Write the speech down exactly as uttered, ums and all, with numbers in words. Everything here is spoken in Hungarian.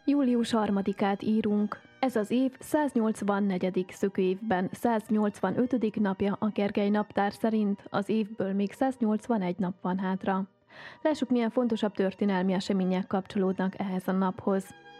Július harmadikát írunk. Ez az év száznyolcvannegyedik szökőévben száznyolcvanötödik napja a Gergely naptár szerint, az évből még száznyolcvanegy nap van hátra. Lássuk, milyen fontosabb történelmi események kapcsolódnak ehhez a naphoz.